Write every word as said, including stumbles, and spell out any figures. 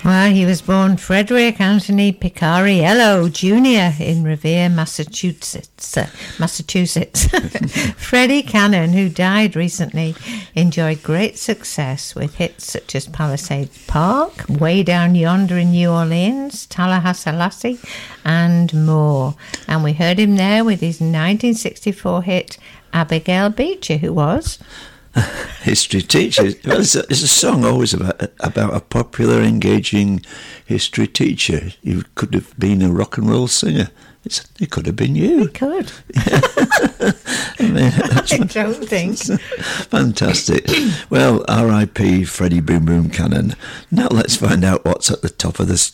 Well, he was born Frederick Anthony Picariello Junior in Revere, Massachusetts. Uh, Massachusetts. Freddie Cannon, who died recently, enjoyed great success with hits such as Palisades Park, Way Down Yonder in New Orleans, Tallahassee, and more. And we heard him there with his nineteen sixty-four hit Abigail Beecher, who was... history teacher. Well, it's, a, it's a song always about about a popular, engaging history teacher. You could have been a rock and roll singer. It's, it could have been you. It could. Yeah. I mean, that's I don't think. Fantastic. Well, R I P Freddie Boom Boom Cannon. Now let's find out what's at the top of the